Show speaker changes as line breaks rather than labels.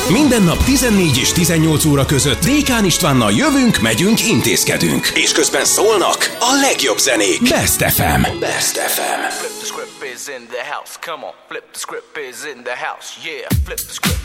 Minden nap 14 és 18 óra között Dékán Istvánnal jövünk, megyünk, intézkedünk. És közben szólnak a legjobb zenék. Best FM. Best FM.
Flip the script is in the house. Come on. Flip the script is in the house. Yeah. Flip the script.